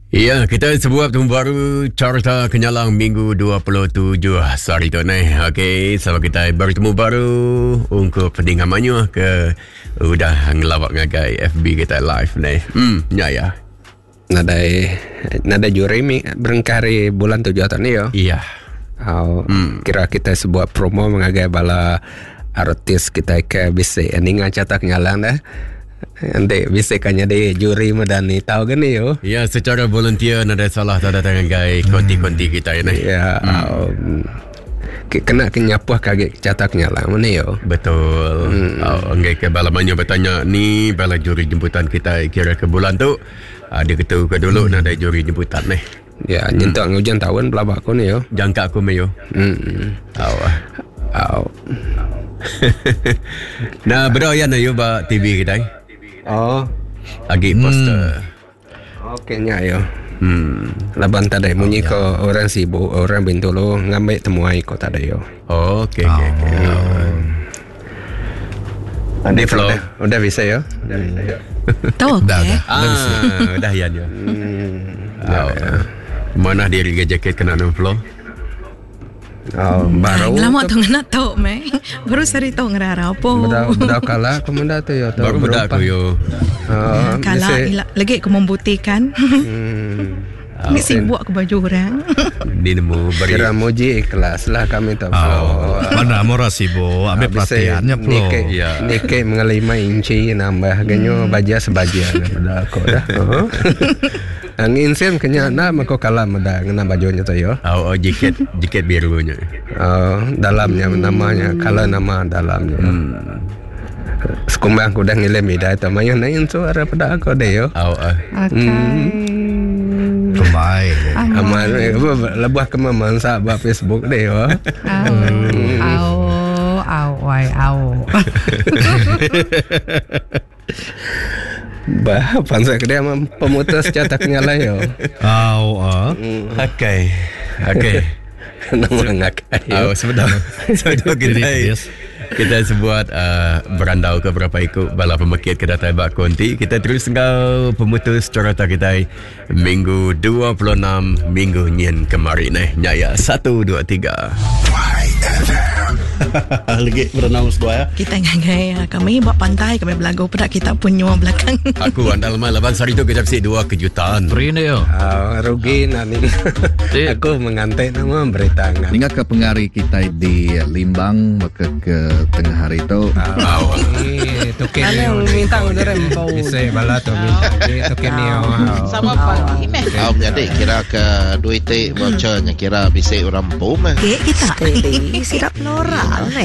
Ya, kita sebuah temu baru Carta Kenyalang minggu 27 hari tu ni. Okey, sama kita bertemu baru untuk pendingamannya ke udah ngelawak ngagai FB kita live ni. Ya. Nada juri berengkari bulan 7 tahun ni yo. Iya. Kira kita sebuah promo mengagai bala artis kita ke bisa ninga catak nyalang dah. Nanti bisa kanya di juri medani tahu kan ni yo. Ya, secara volunteer nada salah tak datang ngagai konti-konti kita ni. Ya. Kena kenyapuh kaget cataknya lah mana yo. Betul. Anggai ke balamannya bertanya ni bala juri jemputan kita kira ke bulan tu. Dia kata ke dulu nak ada juri jemputan ni. Ya, nyentuh ngujan tahun pelabak ko ni yo. Jangka aku me yo. Nah, berayan na yo ba TV kita. Agi poster. Kayaknya yo. Laban tadi munyi ko orang sibuk, orang Bintulu ngambil temuai ko tadi yo. Okey. Andi flow. Udah bisa yo. Tahu ke? Dah ya dia. Mana dia riga jaket kena nama flow? Baru. Lama tu nak tahu me. Baru sari tahu ngerara apa. Bedak kala kemenda tu yo. Baru bedak aku yo. Kala lagi aku membuktikan. Ni sibuk aku baju orang. Dia nemu beri. Kira muji ikhlas lah kami tak. Mana murah sibuk. Ambil pelatihannya flow. Nike mengalima inci nambah ganyo baja sebaja pada aku dah. Angin sen kenya na mako kala meda ngena bajunya tu yo. Jaket birunya. Dalamnya namanya kala nama dalamnya. Sekumbang aku dah ngilim ida tu mayo nain suara pada aku deh yo. Kemai. Aman lebah kemaman sahabat Facebook deh yo. Bah, pansa ke dia pemutus cataknya lah yo. Okey. Nama ngakai. Sebentar kita sebuat berandau ke berapa ikut bala pemekit ke datai bak konti. Kita terus ngau pemutus carata kita minggu 26 minggu nyen kemarin Nyaya 1 2 3. Lagi berenang sedua ya. Kita ngagai kami buat pantai, kami belagu pada kita punya belakang. Aku andal malam hari tu kita besi 2 kejutan. Free ni yo. Rugi nani. Aku mengantai nama berita. Ingat ke pengari kita di Limbang ke tengah hari tu. Itu kini minta udah rempau. Bisa bala tu minta. Itu kini sama pagi meh. Jadi kira ke duit vouchernya kira bisa orang pom. Kita sirap Nora.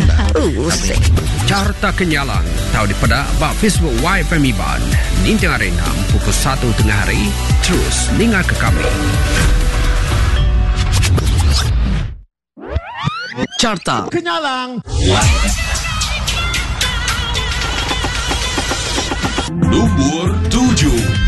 Carta Kenyalang tahu di pada bak Facebook YFM Iban Nintang Arena pukul 1 tengah hari. Terus dengar ke kami. Carta Kenyalang Nombor 7.